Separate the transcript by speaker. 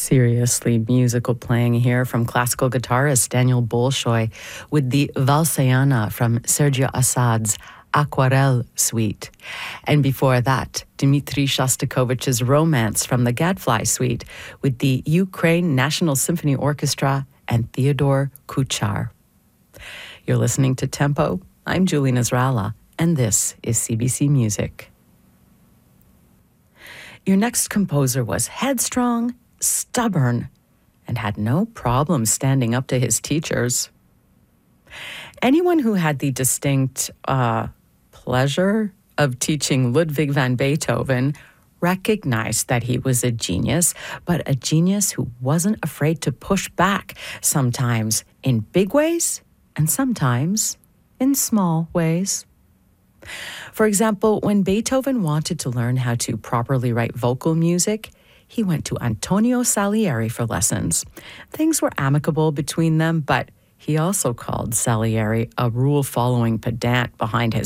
Speaker 1: seriously musical playing here from classical guitarist Daniel Bolshoi with the Valsayana from Sergio Assad's Aquarelle Suite. And before that, Dmitri Shostakovich's Romance from the Gadfly Suite with the Ukraine National Symphony Orchestra and Theodore Kuchar. You're listening to Tempo. I'm Julie Nasrallah, and this is CBC Music. Your next composer was headstrong, stubborn, and had no problem standing up to his teachers. Anyone who had the distinct pleasure of teaching Ludwig van Beethoven recognized that he was a genius, but a genius who wasn't afraid to push back, sometimes in big ways and sometimes in small ways. For example, when Beethoven wanted to learn how to properly write vocal music, he went to Antonio Salieri for lessons. Things were amicable between them, but he also called Salieri a rule-following pedant behind his